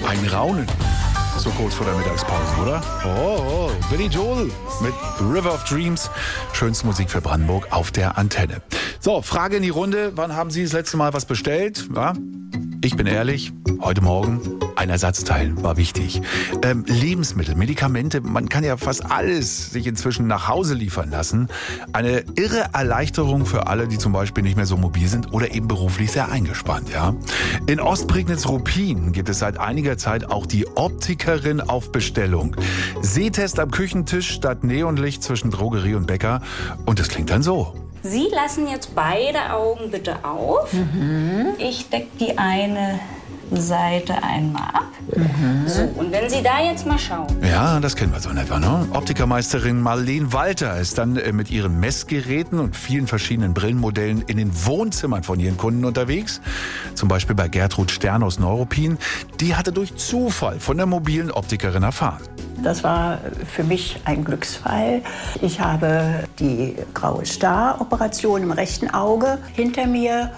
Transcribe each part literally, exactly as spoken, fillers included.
Ein Raunen. So kurz vor der Mittagspause, oder? Oh, oh, Billy Joel mit River of Dreams. Schönste Musik für Brandenburg auf der Antenne. So, Frage in die Runde. Wann haben Sie das letzte Mal was bestellt? Ja? Ich bin ehrlich, heute Morgen ein Ersatzteil war wichtig. Ähm, Lebensmittel, Medikamente, man kann ja fast alles sich inzwischen nach Hause liefern lassen. Eine irre Erleichterung für alle, die zum Beispiel nicht mehr so mobil sind oder eben beruflich sehr eingespannt. Ja? In Ostprignitz-Ruppin gibt es seit einiger Zeit auch die Optikerin auf Bestellung. Sehtest am Küchentisch statt Neonlicht zwischen Drogerie und Bäcker. Und es klingt dann so. Sie lassen jetzt beide Augen bitte auf. Mhm. Ich decke die eine Seite einmal ab. Mhm. So, und wenn Sie da jetzt mal schauen. Ja, das kennen wir so in etwa, ne? Optikermeisterin Marlene Walter ist dann äh, mit ihren Messgeräten und vielen verschiedenen Brillenmodellen in den Wohnzimmern von ihren Kunden unterwegs. Zum Beispiel bei Gertrud Stern aus Neuruppin. Die hatte durch Zufall von der mobilen Optikerin erfahren. Das war für mich ein Glücksfall. Ich habe die graue Star-Operation im rechten Auge hinter mir.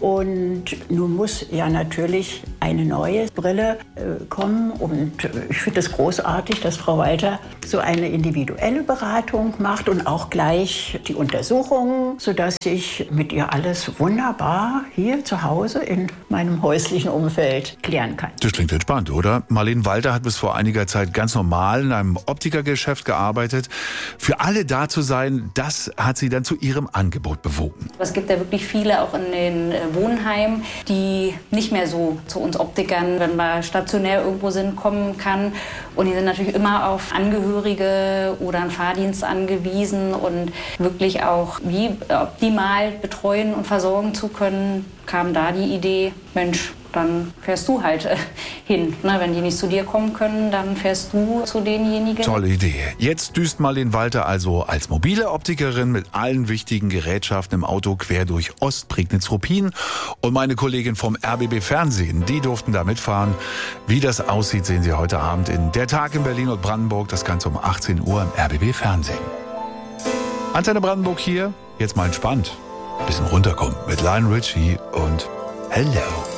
Und nun muss ja natürlich eine neue Brille äh, kommen. Und äh, ich finde es großartig, dass Frau Walter so eine individuelle Beratung macht und auch gleich die Untersuchungen, sodass ich mit ihr alles wunderbar hier zu Hause in meinem häuslichen Umfeld klären kann. Das klingt entspannt, oder? Marlene Walter hat bis vor einiger Zeit ganz normal in einem Optikergeschäft gearbeitet. Für alle da zu sein, das hat sie dann zu ihrem Angebot bewogen. Es gibt ja wirklich viele auch in den Wohnheim, die nicht mehr so zu uns Optikern, wenn wir stationär irgendwo sind, kommen kann. Und die sind natürlich immer auf Angehörige oder einen Fahrdienst angewiesen und wirklich auch wie optimal betreuen und versorgen zu können, kam da die Idee, Mensch, dann fährst du halt äh, hin. Ne? Wenn die nicht zu dir kommen können, dann fährst du zu denjenigen. Tolle Idee. Jetzt düst Marlene Walter also als mobile Optikerin mit allen wichtigen Gerätschaften im Auto quer durch Ostprignitz-Ruppin. Und meine Kollegin vom R B B Fernsehen, die durften da mitfahren. Wie das aussieht, sehen Sie heute Abend in Der Tag in Berlin und Brandenburg. Das Ganze um achtzehn Uhr im R B B Fernsehen. Antenne Brandenburg hier. Jetzt mal entspannt. Bisschen runterkommen mit Lionel Richie und Hello.